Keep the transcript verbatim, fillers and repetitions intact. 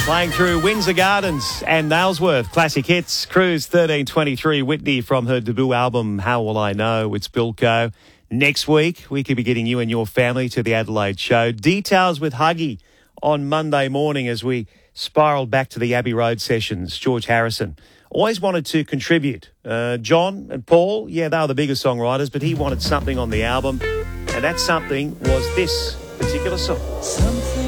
Playing through Windsor Gardens and Nailsworth. Classic hits. Cruise thirteen twenty-three. Whitney from her debut album, How Will I Know? It's Bilko. Next week, we could be getting you and your family to the Adelaide show. Details with Huggy on Monday morning as we spiraled back to the Abbey Road sessions. George Harrison always wanted to contribute. Uh, John and Paul, yeah, they were the bigger songwriters, but he wanted something on the album, and that something was this particular song. Something